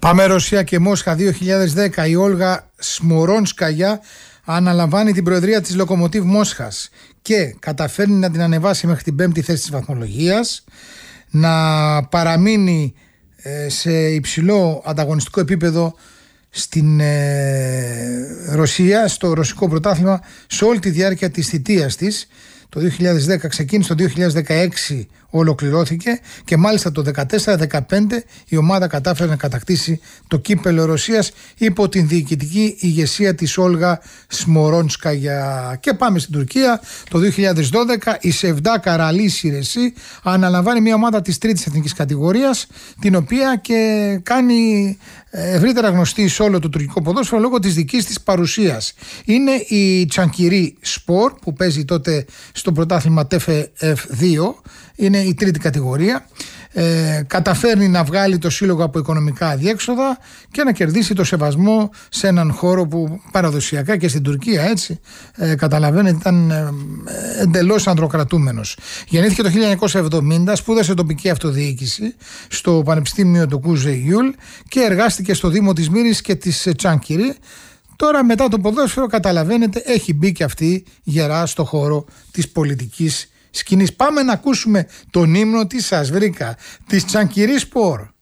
Πάμε Ρωσία και Μόσχα 2010. Η Όλγα Σμορόνσκαγια αναλαμβάνει την προεδρία της Λοκομοτίβ Μόσχας και καταφέρνει να την ανεβάσει μέχρι την 5η θέση της βαθμολογίας, να παραμείνει σε υψηλό ανταγωνιστικό επίπεδο στην Ρωσία, στο ρωσικό πρωτάθλημα, σε όλη τη διάρκεια της θητείας της. Το 2010 ξεκίνησε, το 2016 ολοκληρώθηκε και μάλιστα το 2014-2015 η ομάδα κατάφερε να κατακτήσει το κύπελλο Ρωσίας υπό την διοικητική ηγεσία της Όλγα Σμορόνσκαγια. Και πάμε στην Τουρκία. Το 2012 η Σεβδά Καραλή Σιρεσί αναλαμβάνει μια ομάδα της τρίτης εθνικής κατηγορίας, την οποία και κάνει ευρύτερα γνωστή σε όλο το τουρκικό ποδόσφαιρο λόγω της δικής της παρουσίας. Είναι η Τσανκυρί Σπορ που παίζει τότε στο πρωτάθλημα TFF2, είναι η τρίτη κατηγορία. Καταφέρνει να βγάλει το σύλλογο από οικονομικά αδιέξοδα και να κερδίσει το σεβασμό σε έναν χώρο που παραδοσιακά και στην Τουρκία, έτσι, καταλαβαίνετε, ήταν εντελώς ανδροκρατούμενος. Γεννήθηκε το 1970, σπούδασε τοπική αυτοδιοίκηση στο Πανεπιστήμιο του Κουζεγιούλ και εργάστηκε στο Δήμο της Μύρης και της Τσάνκυρη. Τώρα μετά το ποδόσφαιρο, καταλαβαίνετε, έχει μπει και αυτή γερά στο χώρο της πολιτικής σκηνής. Πάμε να ακούσουμε τον ύμνο της, σας βρήκα, της Τσανκυρί Σπορ.